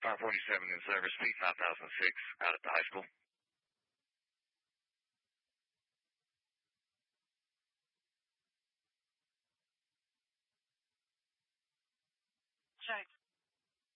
547 in service, speed 5006 out at the high school. Check.